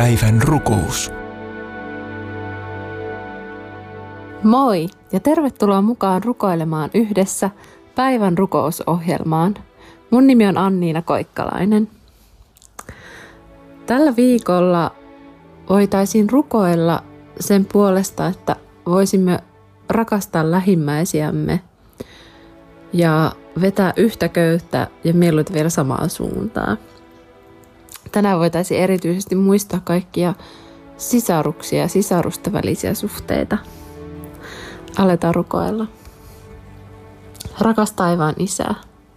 Päivän rukous. Moi ja tervetuloa mukaan rukoilemaan yhdessä päivän rukousohjelmaan. Mun nimi on Anniina Koikkalainen. Tällä viikolla voitaisiin rukoilla sen puolesta, että voisimme rakastaa lähimmäisiämme ja vetää yhtä köyttä ja mieluiten vielä samaan suuntaan. Tänään voitaisiin erityisesti muistaa kaikkia sisaruksia ja sisarusten välisiä suhteita. Aletaan rukoilla. Rakas taivaan Isä,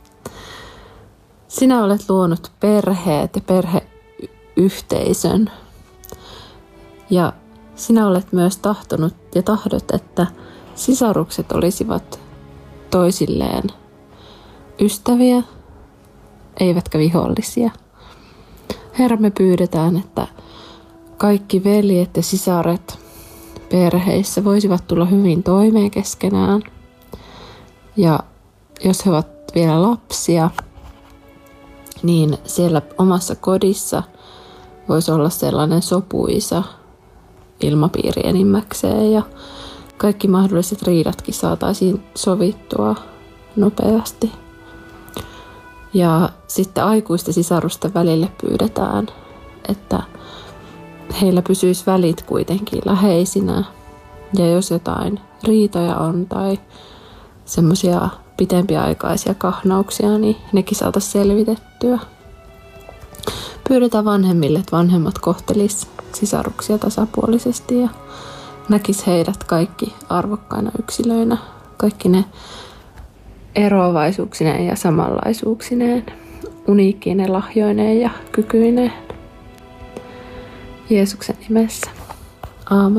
sinä olet luonut perheet ja perheyhteisön. Ja sinä olet myös tahtonut ja tahdot, että sisarukset olisivat toisilleen ystäviä, eivätkä vihollisia. Herra, me pyydetään, että kaikki veljet ja sisaret perheissä voisivat tulla hyvin toimeen keskenään. Ja jos he ovat vielä lapsia, niin siellä omassa kodissa voisi olla sellainen sopuisa ilmapiiri enimmäkseen ja kaikki mahdolliset riidatkin saataisiin sovittua nopeasti. Ja sitten aikuisten sisarusten välille pyydetään, että heillä pysyisi välit kuitenkin läheisinä. Ja jos jotain riitoja on tai semmoisia pitempiaikaisia kahnauksia, niin nekin saataisiin selvitettyä. Pyydetään vanhemmille, että vanhemmat kohtelis sisaruksia tasapuolisesti ja näkis heidät kaikki arvokkaina yksilöinä. Kaikki ne eroavaisuuksineen ja samanlaisuuksineen, uniikkiineen lahjoineen ja kykyineen. Jeesuksen nimessä. Aamen.